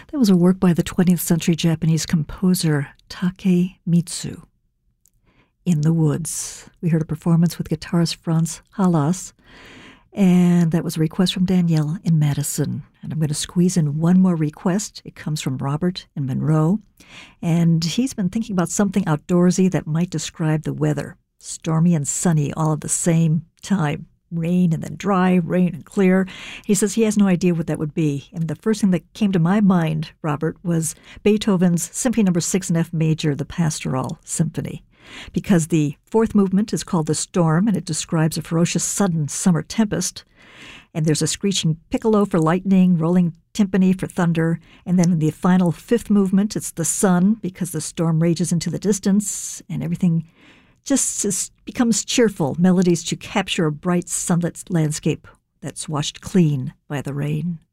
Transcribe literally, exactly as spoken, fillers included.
That was a work by the twentieth century Japanese composer Takemitsu. In the Woods. We heard a performance with guitarist Franz Halas, and that was a request from Danielle in Madison. And I'm going to squeeze in one more request. It comes from Robert in Monroe, and he's been thinking about something outdoorsy that might describe the weather. Stormy and sunny all at the same time. Rain and then dry, rain and clear. He says he has no idea what that would be. And the first thing that came to my mind, Robert, was Beethoven's Symphony Number Six in F Major, the Pastoral Symphony. Because the fourth movement is called The Storm, and it describes a ferocious, sudden summer tempest. And there's a screeching piccolo for lightning, rolling timpani for thunder. And then in the final fifth movement, it's the sun, because the storm rages into the distance, and everything just is, becomes cheerful, melodies to capture a bright sunlit landscape that's washed clean by the rain.